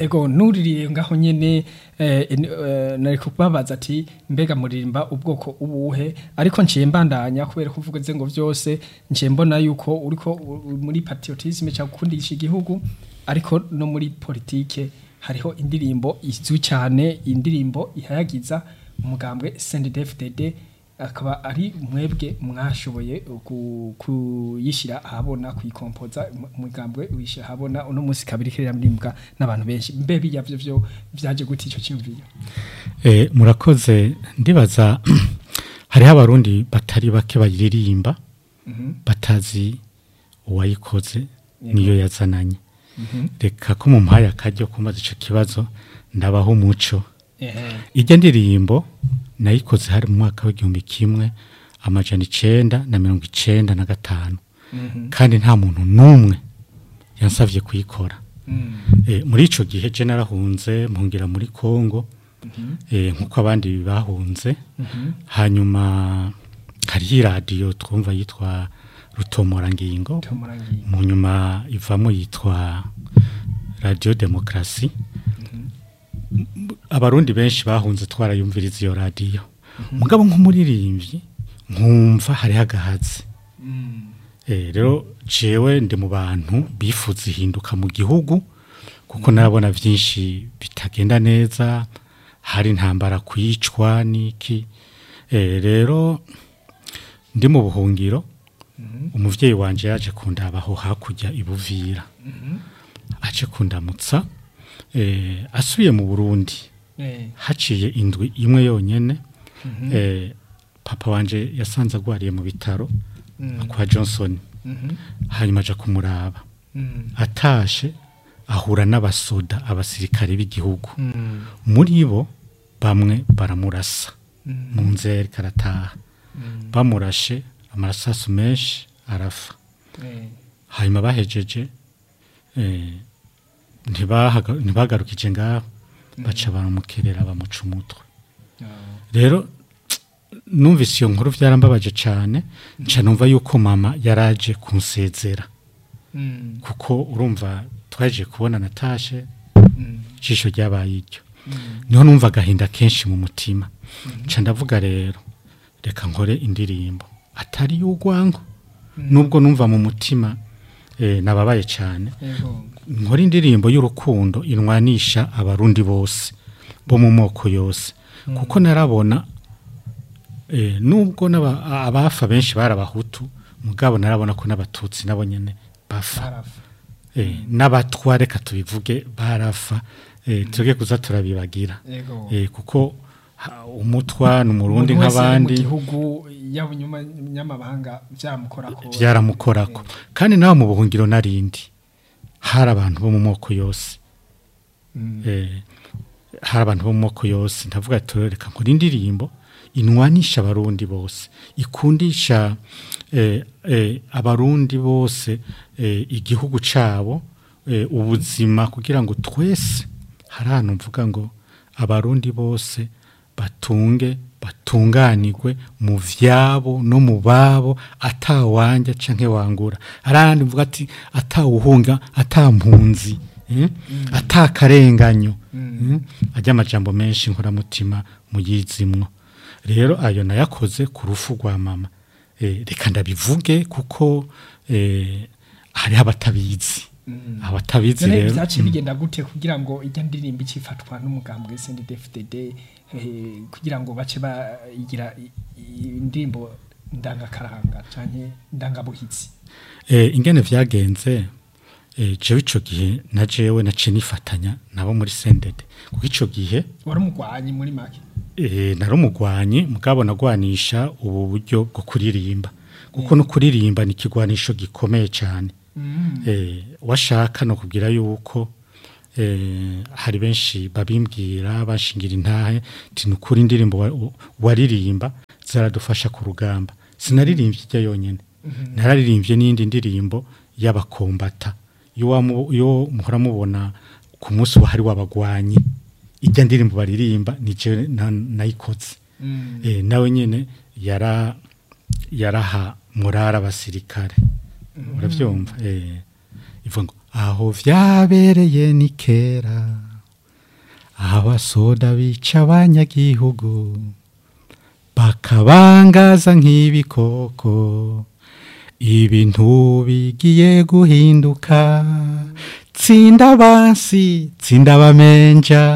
ego nuririye ngaho nyene nari kubabaza ati mbega muririmba ubwoko ubuhe ariko nciye mbandanya kubera kuvuga ze ngo vyose nciye mbona yuko uriko muri patriotisme cyangwa gukundisha igihugu ariko no muri politike hariho indirimbo izwi cyane indirimbo ihayagiza umugambwe CNDD-FDD akaba ari mwebwe mwashoboye kuyishira ahabona kuyikompoza umugambwe wishira ahabona uno munsi kabiri kirira murimbwa n'abantu benshi mbe bijyavyo byo byaje guti ico cyumviyo murakoze ndibaza hari abarundi batari bake bayiririmba batazi uwayikoze niyo yazananye reka ko mu mpaya akajyo kumaza ico kibazo ndabaho umuco ijya ndirimbo nayikoze hari mu mwaka w'1995 kandi nta muntu numwe yansavye kuyikora muri ico gihe je narahunze mpungira muri Kongo nkuko abandi bahunze hanyuma hari radio twumva yitwa Rutomorangingo mu nyuma ivamo yitwa Radio Demokrasi abarundi benshi bahunze twarayumviriza iyo radio mugabo nk'umuririmbyi nkumva hari hagahaze rero jewe ndi mu bantu bifuza ihinduka mu gihugu kuko narabona byinshi bitagenda neza hari intambara kwicwa niki rero ndi mu buhungiro umuvyeyi wanje yaje kundabaho hakujya ibuvira aje kundamutsa asubiye mu Burundi haciye indwi imwe yonyene papa wanje yasanze agwariye mu bitaro kwa Johnson hanyuma aja kumuraba atashe ahura n'abasoda abasirikare b'igihugu muri bo bamwe baramurasa mu nzeri karataha bamurashe amarasasu menshi arafa hanyuma bahejeje ntibagarukije ngaho baca baramukerera bamuca umutwe rero numvise iyo nkuru byarambabaje cyane nca numva yuko mama yaraje kunsezera kuko urumva twaje kubona natashe jisho ryabaye iryo niho numva agahinda kenshi mu mutima nca ndavuga rero reka nkore indirimbo atari y'ugwango nubwo numva mu mutima nababaye cyane nkora indirimbo y'urukundo inwanisha abarundi bose bo mu moko yose kuko narabona nubwo abafa benshi barabahutu mugabo narabona ko n'abatutsi nabo nyene bafa n'abatwa reka tubivuge barafa tuge kuza turabibagira kuko umutwa n'umurundi nk'abandi igihugu nyamabanga byaramukorako kandi naho mu buhungiro narindi hari abantu bo mu moko yose hari abantu bo mu moko yose ndavuga turereka nkora indirimbo inwanisha abarundi bose ikundisha abarundi bose igihugu cabo ubuzima kugira ngo twese hari ahantu mvuga ngo abarundi bose batunganirwe mu vyabo no mu babo atawanja canke wangura arandi mvuga ati atawuhunga atampunzi atakarenganyo ajya amajambo menshi nkora mutima muyizimwo rero ayo nayakoze ku rufu rwa mama reka ndabivuge kuko hari abatabizi abatabizi rero byaciye bigenda gute kugira ngo ijya ndirimbo ikifatwa n'umugambwe CNDD-FDD kugira ngo bace bayigira indirimbo ndangakaranga canke ndangabuhitsi ingene vyagenze jewe ico gihe na jewe nace nifatanya nabo muri CNDD kuko ico gihe wari umugwanyi muri make nari umugwanyi mugabo nagwanisha ubu buryo bwo kuririmba kuko no kuririmba ni kigwanisho gikomeye cyane washaka no kugira yuko hari benshi babimbwira bashingira intahe tinukuri indirimbo waririmba zaradufasha ku rugamba sinaririmbye ijya yonyene nararirimbye n'indi ndirimbo y'abakombata yo muhora mubona ku munsi wa hari wabagwanyi ijya ndirimbo baririmba nije nayikoze nawe nyene yaraha murara abasirikare uravyumva ivuga ngo aho vyabereye ni kera abasoda bica abanyagihugu bakabangaza nk'ibikoko ibintu bigiye guhinduka tsinda bansi tsinda bamenja